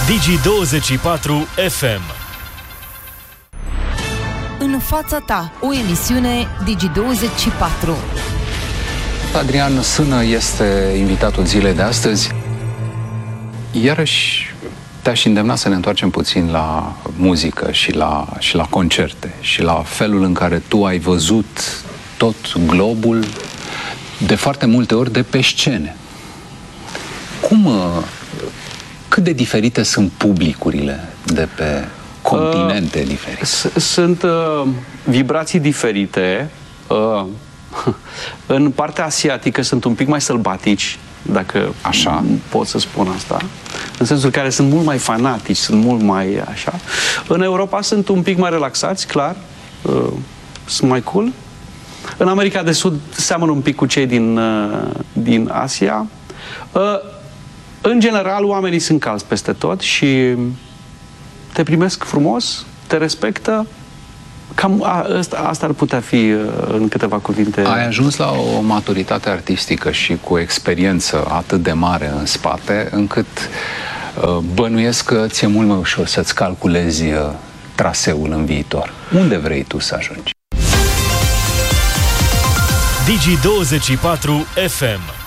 Digi24 FM. În fața ta, o emisiune Digi24. Adrian Sână este invitatul zilei de astăzi. Iarăși te-aș îndemna să ne întoarcem puțin la muzică și la concerte și la felul în care tu ai văzut tot globul de foarte multe ori de pe scene. Cât de diferite sunt publicurile de pe continente diferite? Sunt vibrații diferite. În partea asiatică sunt un pic mai sălbatici, dacă așa pot să spun asta, în sensul care sunt mult mai fanatici, sunt mult mai așa. În Europa sunt un pic mai relaxați, clar, sunt mai cool. În America de Sud seamănă un pic cu cei din Asia. În general, oamenii sunt calzi peste tot și te primesc frumos, te respectă. Cam asta ar putea fi în câteva cuvinte. Ai ajuns la o maturitate artistică și cu o experiență atât de mare în spate, încât bănuiesc că ți-e mult mai ușor să-ți calculezi traseul în viitor. Unde vrei tu să ajungi? Digi24 FM.